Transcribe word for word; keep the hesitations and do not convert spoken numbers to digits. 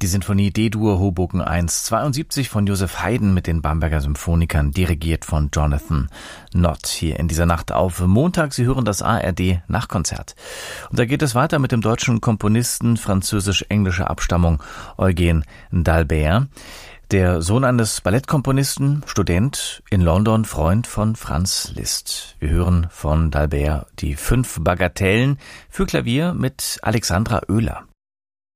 Die Sinfonie D-Dur Hoboken eins zweiundsiebzig von Joseph Haydn mit den Bamberger Symphonikern, dirigiert von Jonathan Nott. Hier in dieser Nacht auf Montag. Sie hören das A R D Nachtkonzert. Und da geht es weiter mit dem deutschen Komponisten französisch-englischer Abstammung Eugen d'Albert. Der Sohn eines Ballettkomponisten, Student in London, Freund von Franz Liszt. Wir hören von d'Albert die fünf Bagatellen für Klavier mit Alexandra Oehler.